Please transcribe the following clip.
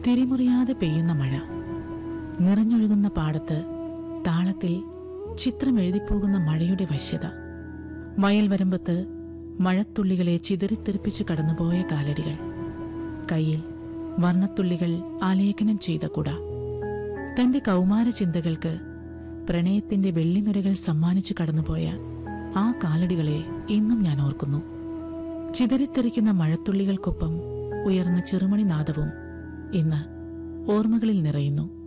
തിരിമുറിയാതെ പെയ്യുന്ന മഴ, നിറഞ്ഞൊഴുകുന്ന പാടത്ത് താളത്തിൽ ചിത്രം എഴുതിപ്പോകുന്ന മഴയുടെ വശ്യത, വയൽവരമ്പത്ത് മഴത്തുള്ളികളെ ചിതറിത്തെറിപ്പിച്ച് കടന്നുപോയ കാലടികൾ, കയ്യിൽ വർണ്ണത്തുള്ളികൾ ആലേഖനം ചെയ്ത കുട, തന്റെ കൗമാര ചിന്തകൾക്ക് പ്രണയത്തിന്റെ വെള്ളിനുരകൾ സമ്മാനിച്ചു കടന്നുപോയ ആ കാലടികളെ ഇന്നും ഞാൻ ഓർക്കുന്നു. ചിതറിത്തെറിക്കുന്ന മഴത്തുള്ളികൾക്കൊപ്പം ഉയർന്ന ചെറുമണിനാദവും ഇന്ന് ഓർമ്മകളിൽ നിറയുന്നു.